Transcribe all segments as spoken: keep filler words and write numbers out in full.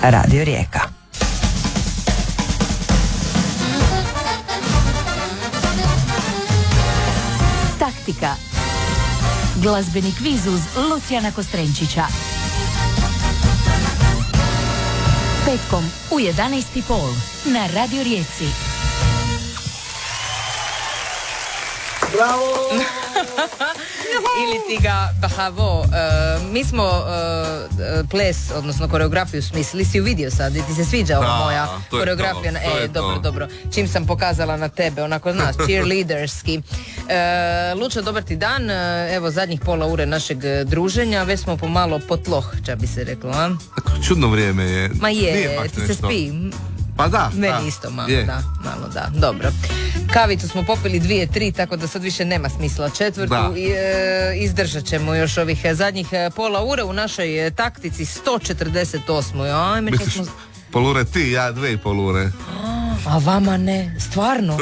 Radio Rijeka. Taktika. Glazbeni kviz uz Lucijana Kostrenčića. Petkom u jedanaest i pol na Radio Rijeci. Bravo! Ili ti ga bahavo. Uh, mi smo uh, ples, odnosno koreografiju smislili, si ju vidio sad i ti se sviđa ova moja koreografija. To, to e, dobro, to. dobro. Čim sam pokazala na tebe, onako znaš, cheerleaderski. Uh, Lučo, dobar ti dan. Uh, evo zadnjih pola ure našeg druženja, već smo pomalo potloh, ča bi se reklo, a? Čudno vrijeme je. Ma je, ti se spi. Pa da. Meni da, isto malo, je. da, malo da, dobro. Kavicu smo popili dvije, tri, tako da sad više nema smisla četvrtu i e, izdržat ćemo još ovih zadnjih pola ure u našoj taktici sto četrdeset osam. Ajme, Misliš, smo... polure ti, ja dve i polure. A vama ne, stvarno?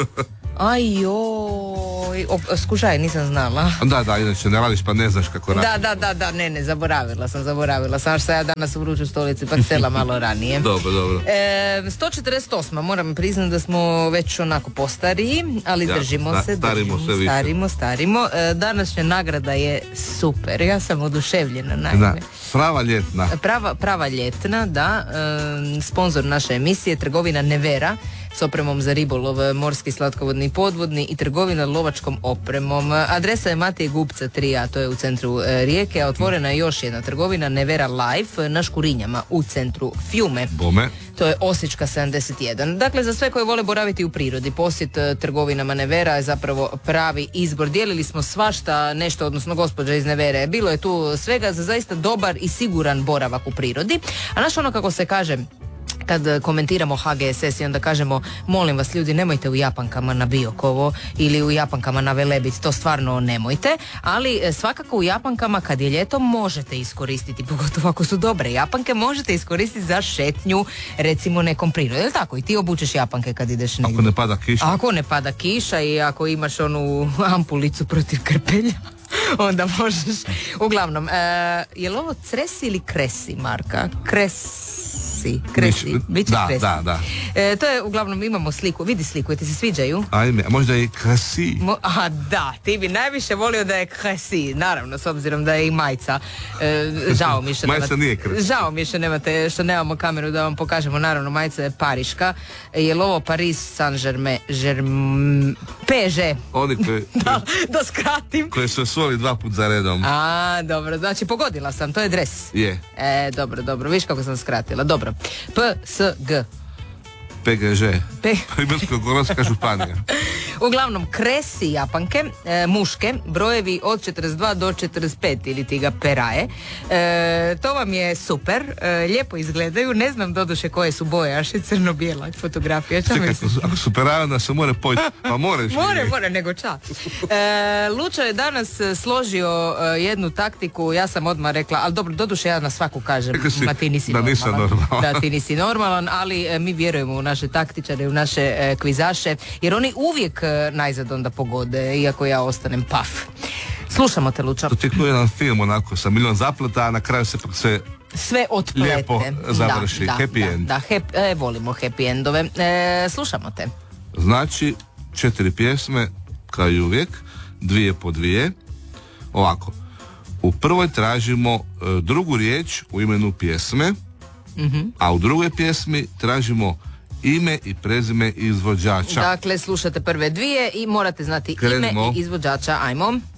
Ajoj, skušaj, nisam znala. Da, da, inače ne radiš pa ne znaš kako radiš. Da, da, da, da, ne, ne, zaboravila sam, zaboravila sam, što ja danas u vruću stolici pa htjela malo ranije. Dobro, dobro. E, sto četrdeset osam, moram priznati da smo već onako postariji, ali ja, držimo sta, se, starimo držimo, sve više. starimo, starimo. E, današnja nagrada je super, ja sam oduševljena, naime. Da, prava ljetna. Prava, prava ljetna, da, e, sponzor naše emisije, trgovina Nevera, s opremom za ribolov, morski, slatkovodni i podvodni i trgovina lovačkom opremom. Adresa je Matije Gupca tri a, to je u centru e, Rijeke, a otvorena je još jedna trgovina Nevera Life na Škurinjama u centru Fjume. Bome. To je Osječka sedamdeset jedan. Dakle, za sve koji vole boraviti u prirodi, posjet e, trgovinama Nevera je zapravo pravi izbor. Dijelili smo svašta nešto, odnosno gospođa iz Nevere. Bilo je tu svega za zaista dobar i siguran boravak u prirodi. A naš ono kako se kaže, kad komentiramo H G S S i onda kažemo, molim vas ljudi, nemojte u japankama na Biokovo ili u japankama na Velebit, to stvarno nemojte, ali svakako u japankama kad je ljeto možete iskoristiti, pogotovo ako su dobre japanke, možete iskoristiti za šetnju recimo nekom prirodom, je li tako? I ti obučeš japanke kad ideš negdje. Ako ne pada kiša. Ako ne pada kiša i ako imaš onu ampulicu protiv krpelja, onda možeš. Uglavnom, e, je li ovo Cresi ili Kresi, Marka? Kresi. Kresi, biće da, kresi. Da, da. E, to je, uglavnom, imamo sliku, vidi sliku, ti se sviđaju? Ajme, a možda i Kresi. Mo, a da, ti bi najviše volio da je Kresi, naravno, s obzirom da je i majica. E, žao mi što majica nije Kresi. Žao mi što nemate, što nemamo kameru da vam pokažemo, naravno, majica je pariška. Je li ovo Paris Saint-Germain? Germ, P G. Oni koji... da, da skratim. Koji su osvojili dva put za redom. A, dobro, znači pogodila sam, to je dres. Je. E, dobro, dobro, viš kako sam skratila, dobro. P S G. P G Ž. P... Primorsko-goranska županija. Uglavnom, Kresi japanke, e, muške, brojevi od četrdeset dva do četrdeset pet ili ti ga peraje. E, to vam je super, e, lijepo izgledaju, ne znam doduše koje su boje, až je crno-bijela fotografija. Čekaj, ako, ako su peraje, onda se more pojći, pa moreš. More, more, nego ča. E, Lučo je danas složio e, jednu taktiku, ja sam odmah rekla, ali dobro, doduše ja na svaku kažem, si, ma ti nisi da normalan. normalan. Da, ti nisi normalan, ali e, mi vjerujemo u naše taktičare, u naše e, kvizaše, jer oni uvijek e, najzad onda pogode, iako ja ostanem paf. Slušamo te, Lučo. To ti je kao jedan film onako sa milion zapleta, a na kraju se sve sve otplete. Lijepo završi, da, happy da, end. Da, hep, e, volimo happy endove. E, slušamo te. Znači, četiri pjesme, kao i uvijek, dvije po dvije. Ovako, u prvoj tražimo e, drugu riječ u imenu pjesme, mm-hmm. a u drugoj pjesmi tražimo ime i prezime izvođača. Dakle, slušate prve dvije i morate znati Krenimo. Ime i izvođača. Ajmo.